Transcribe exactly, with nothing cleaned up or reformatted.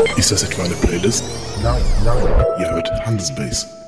Ist das etwa eine Playlist? Nein, nein. Ihr hört Handelsbase.